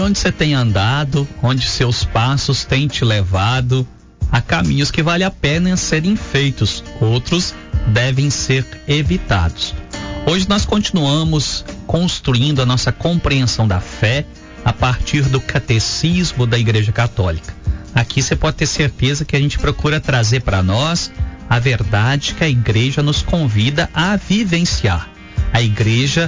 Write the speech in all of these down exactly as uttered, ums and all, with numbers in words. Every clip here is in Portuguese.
onde você tem andado, onde seus passos têm te levado, há caminhos que vale a pena serem feitos, outros devem ser evitados. Hoje nós continuamos construindo a nossa compreensão da fé a partir do catecismo da Igreja Católica. Aqui você pode ter certeza que a gente procura trazer para nós a verdade que a Igreja nos convida a vivenciar. A Igreja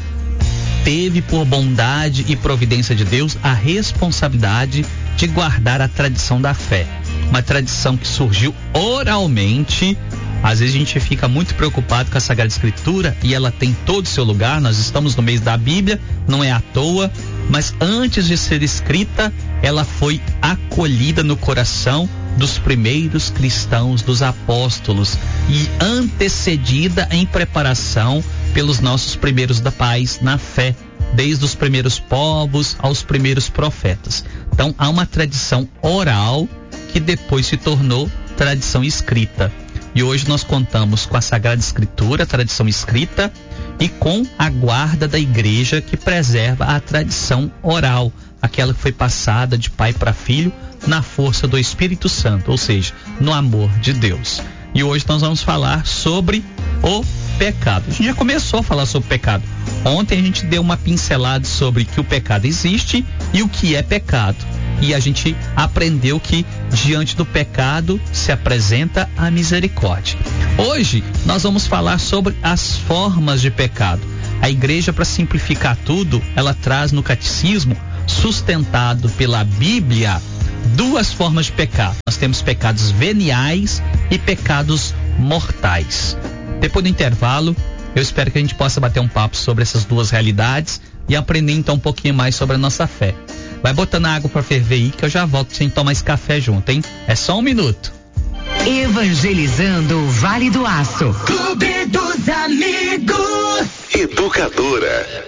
teve, por bondade e providência de Deus, a responsabilidade de guardar a tradição da fé. Uma tradição que surgiu oralmente. Às vezes a gente fica muito preocupado com a Sagrada Escritura e ela tem todo o seu lugar. Nós estamos no mês da Bíblia, não é à toa, mas antes de ser escrita, ela foi acolhida no coração dos primeiros cristãos, dos apóstolos, e antecedida em preparação pelos nossos primeiros da paz na fé, desde os primeiros povos aos primeiros profetas. Então há uma tradição oral que depois se tornou tradição escrita. E hoje nós contamos com a Sagrada Escritura, a tradição escrita, e com a guarda da Igreja que preserva a tradição oral, aquela que foi passada de pai para filho na força do Espírito Santo, ou seja, no amor de Deus. E hoje nós vamos falar sobre o pecado. A gente já começou a falar sobre pecado. Ontem a gente deu uma pincelada sobre que o pecado existe e o que é pecado. E a gente aprendeu que diante do pecado se apresenta a misericórdia. Hoje nós vamos falar sobre as formas de pecado. A Igreja, para simplificar tudo, ela traz no catecismo, sustentado pela Bíblia, duas formas de pecado. Nós temos pecados veniais e pecados mortais. Depois do intervalo, eu espero que a gente possa bater um papo sobre essas duas realidades e aprender então um pouquinho mais sobre a nossa fé. Vai botando água para ferver aí que eu já volto sem tomar esse café junto, hein? É só um minuto. Evangelizando o Vale do Aço. Clube dos Amigos. Educadora.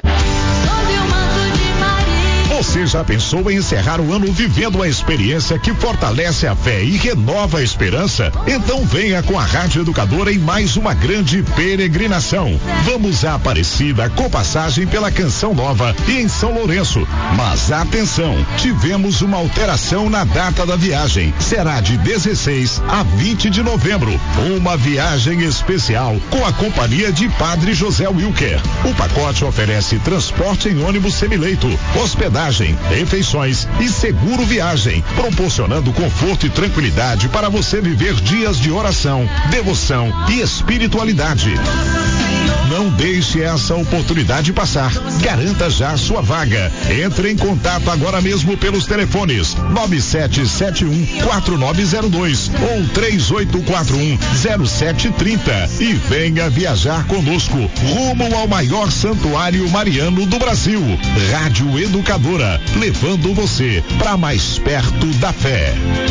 Você já pensou em encerrar o ano vivendo a experiência que fortalece a fé e renova a esperança? Então venha com a Rádio Educadora em mais uma grande peregrinação. Vamos a Aparecida com passagem pela Canção Nova e em São Lourenço. Mas atenção, tivemos uma alteração na data da viagem. Será de dezesseis a vinte de novembro. Uma viagem especial com a companhia de Padre José Wilker. O pacote oferece transporte em ônibus semileito, hospedagem, refeições e seguro viagem, proporcionando conforto e tranquilidade para você viver dias de oração, devoção e espiritualidade. Não deixe essa oportunidade passar. Garanta já a sua vaga. Entre em contato agora mesmo pelos telefones nove sete sete um quatro nove zero dois ou três oito quatro um zero sete três zero e venha viajar conosco rumo ao maior santuário mariano do Brasil. Rádio Educadora, levando você para mais perto da fé.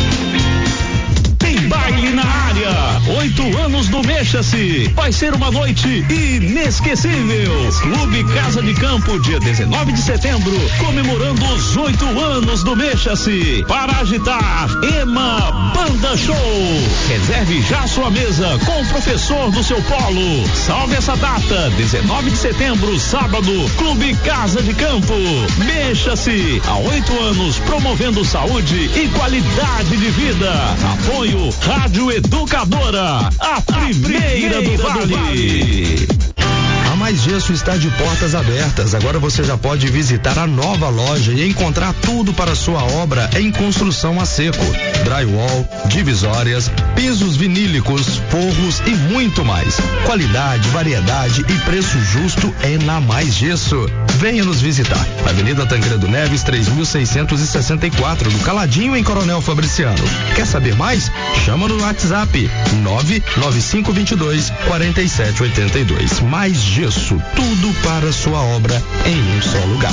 Tem baile na área. Oito anos do Mexa-se. Vai ser uma noite inesquecível. Clube Casa de Campo, dia dezenove de setembro, comemorando os oito anos do Mexa-se. Para agitar, Ema Banda Show. Reserve já sua mesa com o professor do seu polo. Salve essa data, dezenove de setembro, sábado, Clube Casa de Campo. Mexa-se, há oito anos promovendo saúde e qualidade de vida. Apoio Rádio Educadora, a primeira, a primeira do, vale. do Vale. A Mais Gesso está de portas abertas. Agora você já pode visitar a nova loja e encontrar tudo para sua obra em construção a seco. Drywall, divisórias, pisos vinílicos, forros e muito mais. Qualidade, variedade e preço justo é na Mais Gesso. Venha nos visitar. Avenida Tancredo Neves, três mil seiscentos e sessenta e quatro, do Caladinho, em Coronel Fabriciano. Quer saber mais? Chama no WhatsApp nove nove cinco dois dois quatro sete oito dois. Mais Gesso, tudo para sua obra em um só lugar.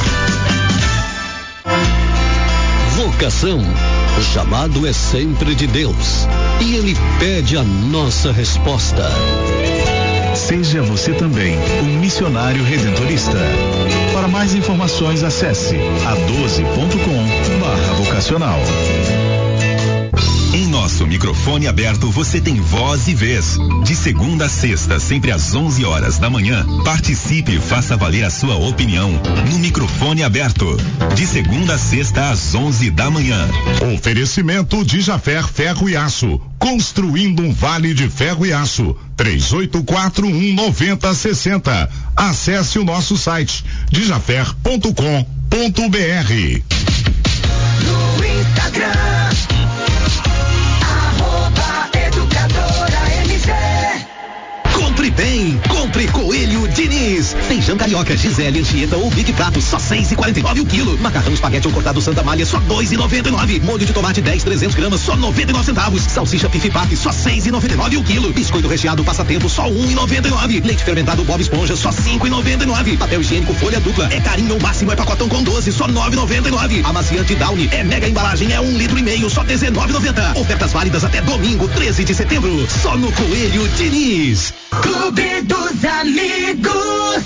Vocação. O chamado é sempre de Deus e Ele pede a nossa resposta. Seja você também um missionário redentorista. Para mais informações, acesse a doze ponto com barra vocacional. Em nosso microfone aberto você tem voz e vez. De segunda a sexta, sempre às onze horas da manhã, participe e faça valer a sua opinião no microfone aberto. De segunda a sexta às onze da manhã. Oferecimento de Jafer Ferro e Aço, construindo um vale de ferro e aço. três oito quatro um nove zero seis zero. Acesse o nosso site dijafer ponto com ponto br. No Instagram, arroba educadora M G. Compre bem, compre Coelho Diniz. Feijão carioca, Gisele, Anchieta ou Big Prato, só seis e quarenta e nove o quilo. Macarrão espaguete ou cortado Santa Malha, só dois e noventa e nove. Molho de tomate dez, trezentos gramas, só noventa e nove centavos. Salsicha Pifi Pap, só seis e noventa e nove o quilo. Biscoito recheado Passatempo, só um e noventa e nove. Leite fermentado Bob Esponja, só cinco e noventa e nove. Papel higiênico Folha Dupla, é carinho, o máximo é pacotão com doze, só nove e noventa e nove. Amaciante Downy, é mega embalagem, é um litro e meio, só dezenove e noventa. Ofertas válidas até domingo, treze de setembro, só no Coelho Diniz. Clube dos Amigos.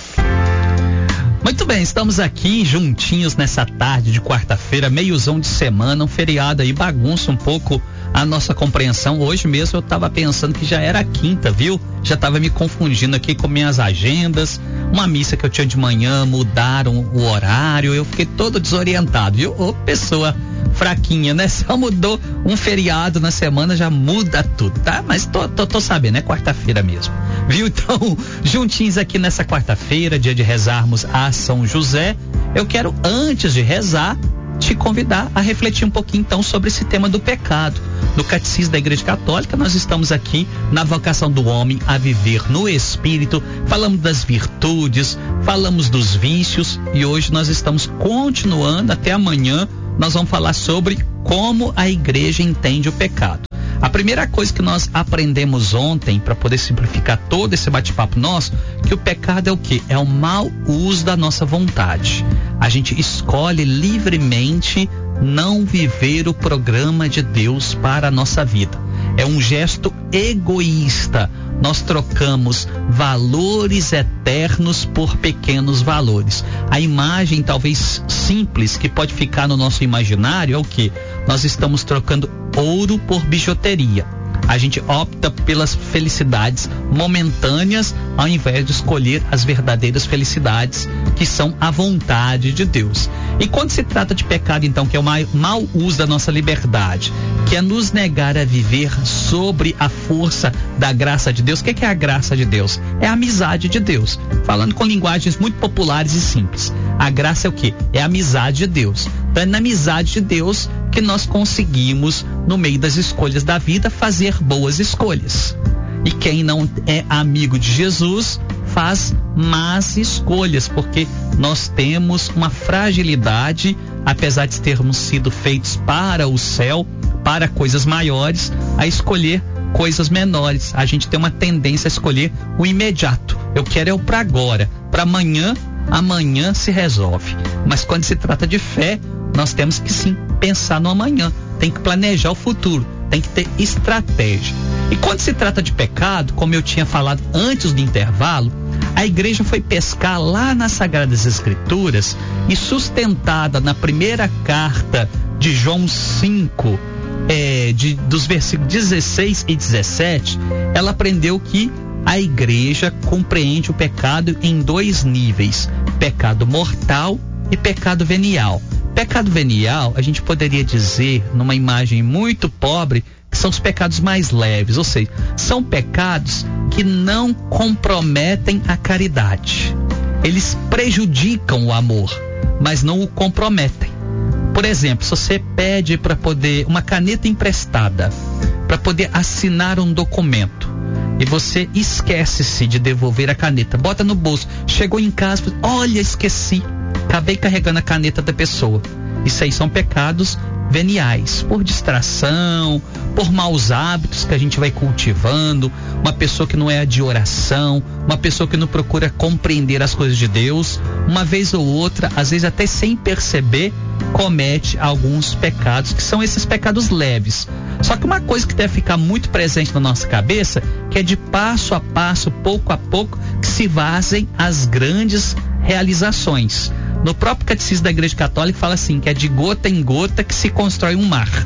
Muito bem, estamos aqui juntinhos nessa tarde de quarta-feira, meiozão de semana, um feriado aí, bagunça um pouco a nossa compreensão. Hoje mesmo eu tava pensando que já era quinta, viu? Já tava me confundindo aqui com minhas agendas, uma missa que eu tinha de manhã, mudaram o horário, eu fiquei todo desorientado, viu? Ô, pessoa fraquinha, né? Só mudou um feriado na semana, já muda tudo, tá? Mas tô, tô, tô sabendo, é quarta-feira mesmo, viu? Então, juntinhos aqui nessa quarta-feira, dia de rezarmos a São José, eu quero, antes de rezar, te convidar a refletir um pouquinho então sobre esse tema do pecado. No Catecismo da Igreja Católica, nós estamos aqui na vocação do homem a viver no Espírito, falamos das virtudes, falamos dos vícios e hoje nós estamos continuando até amanhã, nós vamos falar sobre como a igreja entende o pecado. A primeira coisa que nós aprendemos ontem, para poder simplificar todo esse bate-papo nosso, que o pecado é o quê? É o mau uso da nossa vontade. A gente escolhe livremente não viver o programa de Deus para a nossa vida. É um gesto egoísta. Nós trocamos valores eternos por pequenos valores. A imagem talvez simples que pode ficar no nosso imaginário é o quê? Nós estamos trocando ouro por bijuteria. A gente opta pelas felicidades momentâneas ao invés de escolher as verdadeiras felicidades que são a vontade de Deus. E quando se trata de pecado, então, que é o mau uso da nossa liberdade, que é nos negar a viver sobre a força da graça de Deus. O que é a graça de Deus? É a amizade de Deus. Falando com linguagens muito populares e simples. A graça é o quê? É a amizade de Deus. Então é na amizade de Deus que nós conseguimos, no meio das escolhas da vida, fazer boas escolhas. E quem não é amigo de Jesus faz más escolhas, porque nós temos uma fragilidade, apesar de termos sido feitos para o céu, para coisas maiores, a escolher coisas menores. A gente tem uma tendência a escolher o imediato. Eu quero é o para agora, para amanhã, amanhã se resolve. Mas quando se trata de fé, nós temos que sim pensar no amanhã, tem que planejar o futuro, tem que ter estratégia. E quando se trata de pecado, como eu tinha falado antes do intervalo, a igreja foi pescar lá nas Sagradas Escrituras e, sustentada na primeira carta de João cinco, é, de, dos versículos dezesseis e dezessete, ela aprendeu que a igreja compreende o pecado em dois níveis: pecado mortal e pecado venial. Pecado venial, a gente poderia dizer, numa imagem muito pobre, que são os pecados mais leves, ou seja, são pecados que não comprometem a caridade. Eles prejudicam o amor, mas não o comprometem. Por exemplo, se você pede para poder uma caneta emprestada, para poder assinar um documento, e você esquece-se de devolver a caneta, bota no bolso, chegou em casa, olha, esqueci, acabei carregando a caneta da pessoa. Isso aí são pecados veniais, por distração, por maus hábitos que a gente vai cultivando, uma pessoa que não é de oração, uma pessoa que não procura compreender as coisas de Deus, uma vez ou outra, às vezes até sem perceber, comete alguns pecados, que são esses pecados leves. Só que uma coisa que deve ficar muito presente na nossa cabeça, que é de passo a passo, pouco a pouco, que se vazem as grandes realizações. No próprio Catecismo da Igreja Católica fala assim, que é de gota em gota que se constrói um mar.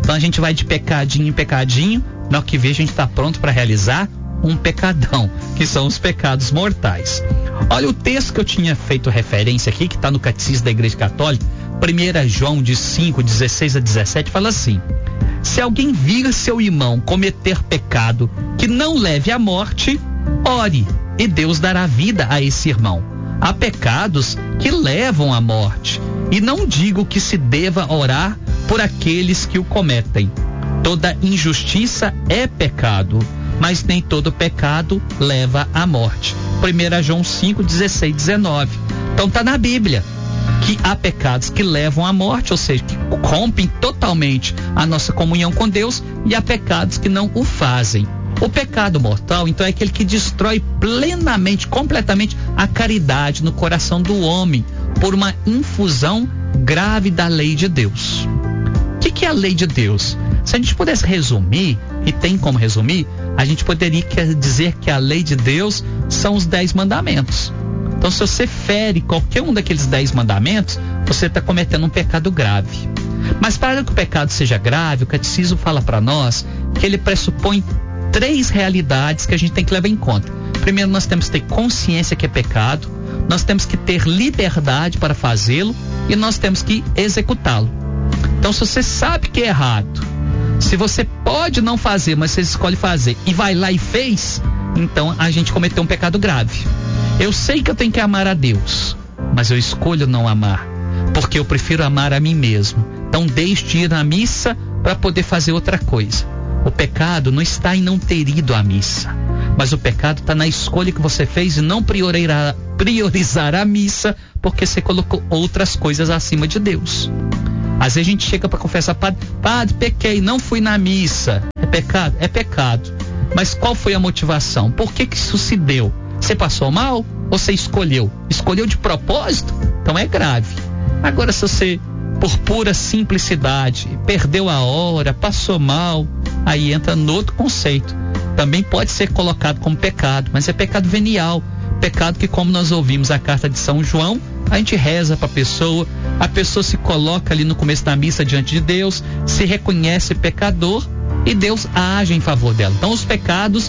Então a gente vai de pecadinho em pecadinho, na hora que vê a gente está pronto para realizar um pecadão, que são os pecados mortais. Olha o texto que eu tinha feito referência aqui, que está no Catecismo da Igreja Católica, primeiro João de cinco, dezesseis a dezessete, fala assim: se alguém vir seu irmão cometer pecado que não leve à morte, ore, e Deus dará vida a esse irmão. Há pecados que levam à morte, e não digo que se deva orar por aqueles que o cometem. Toda injustiça é pecado, mas nem todo pecado leva à morte. primeiro João cinco, dezesseis, dezenove. Então tá na Bíblia que há pecados que levam à morte, ou seja, que rompem totalmente a nossa comunhão com Deus, e há pecados que não o fazem. O pecado mortal, então, é aquele que destrói plenamente, completamente a caridade no coração do homem, por uma infusão grave da lei de Deus. O que, que é a lei de Deus? Se a gente pudesse resumir, e tem como resumir, a gente poderia dizer que a lei de Deus são os dez mandamentos. Então, se você fere qualquer um daqueles dez mandamentos, você está cometendo um pecado grave. Mas para que o pecado seja grave, o Catecismo fala para nós que ele pressupõe três realidades que a gente tem que levar em conta. Primeiro, nós temos que ter consciência que é pecado, nós temos que ter liberdade para fazê-lo e nós temos que executá-lo. Então, se você sabe que é errado, se você pode não fazer, mas você escolhe fazer e vai lá e fez, então a gente cometeu um pecado grave. Eu sei que eu tenho que amar a Deus, mas eu escolho não amar, porque eu prefiro amar a mim mesmo. Então deixe de ir na missa para poder fazer outra coisa. O pecado não está em não ter ido à missa, mas o pecado está na escolha que você fez em não priorizar, priorizar a missa, porque você colocou outras coisas acima de Deus. Às vezes a gente chega para confessar: padre, padre, pequei, não fui na missa. É pecado? É pecado. Mas qual foi a motivação? Por que que isso se deu? Você passou mal ou você escolheu? Escolheu de propósito? Então é grave. Agora, se você, por pura simplicidade, perdeu a hora, passou mal, aí entra no outro conceito. Também pode ser colocado como pecado, mas é pecado venial. Pecado que, como nós ouvimos a carta de São João, a gente reza para a pessoa, a pessoa se coloca ali no começo da missa diante de Deus, se reconhece pecador e Deus age em favor dela. Então, os pecados,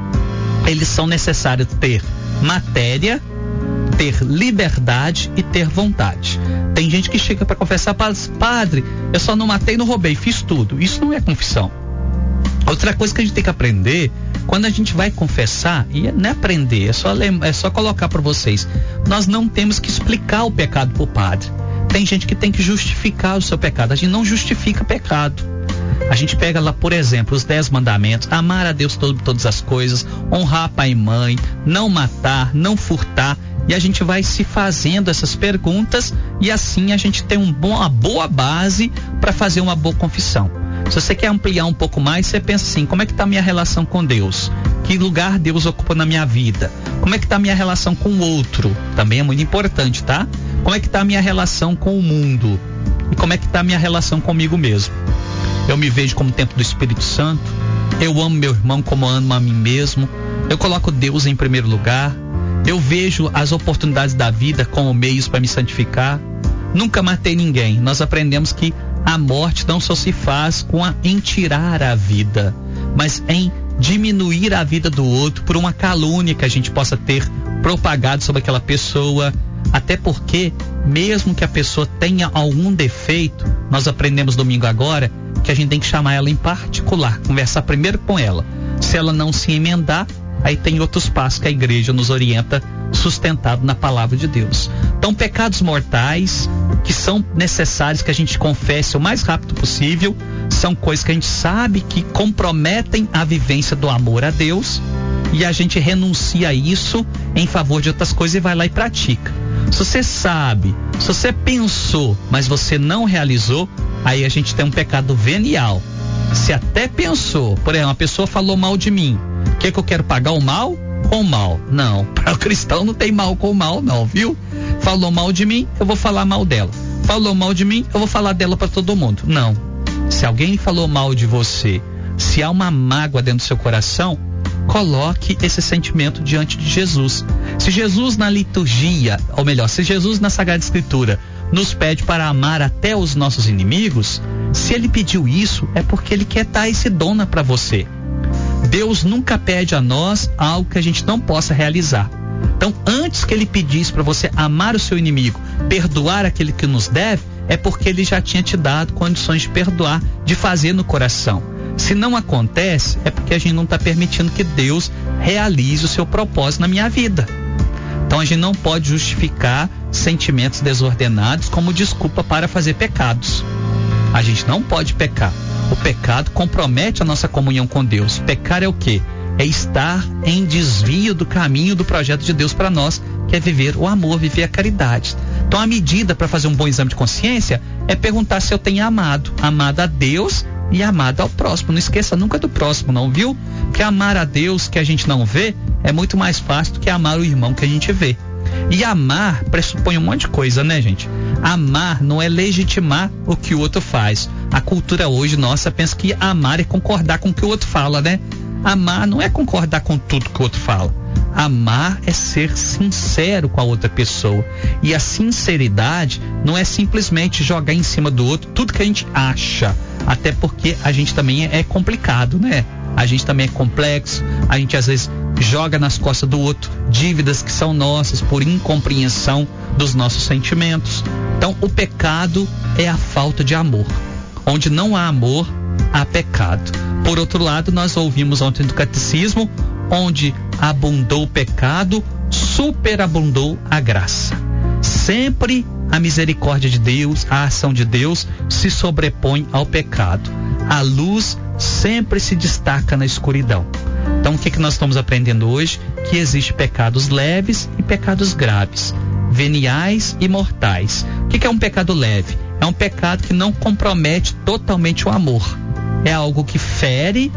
eles são necessários ter matéria, ter liberdade e ter vontade. Tem gente que chega para confessar: padre, eu só não matei, não roubei, fiz tudo. Isso não é confissão. Outra coisa que a gente tem que aprender, quando a gente vai confessar, e não é aprender, é só, lembra, é só colocar para vocês, nós não temos que explicar o pecado pro padre. Tem gente que tem que justificar o seu pecado. A gente não justifica pecado. A gente pega lá, por exemplo, os dez mandamentos: amar a Deus sobre todas as coisas, honrar pai e mãe, não matar, não furtar, e a gente vai se fazendo essas perguntas, e assim a gente tem um bom, uma boa base para fazer uma boa confissão. Se você quer ampliar um pouco mais, você pensa assim: como é que está a minha relação com Deus? Que lugar Deus ocupa na minha vida? Como é que está a minha relação com o outro? Também é muito importante, tá? Como é que está a minha relação com o mundo? E como é que está a minha relação comigo mesmo? Eu me vejo como templo do Espírito Santo? Eu amo meu irmão como amo a mim mesmo? Eu coloco Deus em primeiro lugar? Eu vejo as oportunidades da vida como meios para me santificar? Nunca matei ninguém. Nós aprendemos que a morte não só se faz com a, em tirar a vida, mas em diminuir a vida do outro por uma calúnia que a gente possa ter propagado sobre aquela pessoa. Até porque, mesmo que a pessoa tenha algum defeito, nós aprendemos domingo agora que a gente tem que chamar ela em particular, conversar primeiro com ela. Se ela não se emendar, aí tem outros passos que a igreja nos orienta, sustentado na palavra de Deus. Então, pecados mortais que são necessários que a gente confesse o mais rápido possível, são coisas que a gente sabe que comprometem a vivência do amor a Deus, e a gente renuncia a isso em favor de outras coisas e vai lá e pratica. Se você sabe, se você pensou, mas você não realizou, aí a gente tem um pecado venial. Se até pensou, por exemplo, uma pessoa falou mal de mim, o que, que eu quero pagar o mal com o mal? Não, para o cristão não tem mal com o mal não, viu? Falou mal de mim, eu vou falar mal dela. Falou mal de mim, eu vou falar dela para todo mundo. Não. Se alguém falou mal de você, se há uma mágoa dentro do seu coração, coloque esse sentimento diante de Jesus. Se Jesus na liturgia, ou melhor, se Jesus na Sagrada Escritura nos pede para amar até os nossos inimigos, se ele pediu isso, é porque ele quer dar esse dom para você. Deus nunca pede a nós algo que a gente não possa realizar. Então, antes que ele pedisse para você amar o seu inimigo, perdoar aquele que nos deve, é porque ele já tinha te dado condições de perdoar, de fazer no coração. Se não acontece, é porque a gente não está permitindo que Deus realize o seu propósito na minha vida. Então a gente não pode justificar sentimentos desordenados como desculpa para fazer pecados. A gente não pode pecar. O pecado compromete a nossa comunhão com Deus. Pecar é o quê? É estar em desvio do caminho do projeto de Deus para nós, que é viver o amor, viver a caridade. Então a medida para fazer um bom exame de consciência é perguntar se eu tenho amado. Amado a Deus e amado ao próximo. Não esqueça nunca do próximo, não, viu? Porque amar a Deus que a gente não vê é muito mais fácil do que amar o irmão que a gente vê. E amar pressupõe um monte de coisa, né, gente? Amar não é legitimar o que o outro faz. A cultura hoje nossa pensa que amar é concordar com o que o outro fala, né? Amar não é concordar com tudo que o outro fala. Amar é ser sincero com a outra pessoa. E a sinceridade não é simplesmente jogar em cima do outro tudo que a gente acha. Até porque a gente também é complicado, né? A gente também é complexo. A gente às vezes joga nas costas do outro dívidas que são nossas por incompreensão dos nossos sentimentos. Então o pecado é a falta de amor. Onde não há amor, há pecado. Por outro lado, nós ouvimos ontem do catecismo, onde abundou o pecado, superabundou a graça. Sempre a misericórdia de Deus, a ação de Deus se sobrepõe ao pecado. A luz sempre se destaca na escuridão. Então o que, que nós estamos aprendendo hoje? Que existe pecados leves e pecados graves, veniais e mortais. O que, que é um pecado leve? É um pecado que não compromete totalmente o amor. É algo que fere,